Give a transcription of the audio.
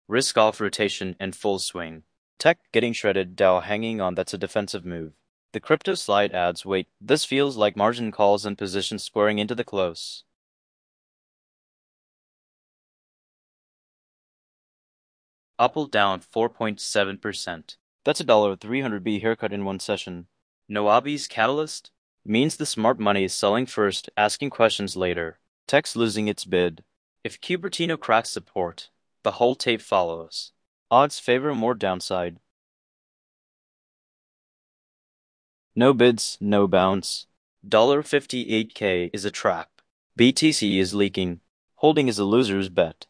Risk off rotation and full swing. Tech getting shredded, Dow hanging on, that's a defensive move. The crypto slide adds weight. This feels like margin calls and position squaring into the close. Apple down 4.7%. That's a $300B haircut in one session. Noabi's catalyst means the smart money is selling first, asking questions later. Tech's losing its bid. If Cupertino cracks support, the whole tape follows. Odds favor more downside. No bids, no bounce. $58K is a trap. BTC is leaking. Holding is a loser's bet.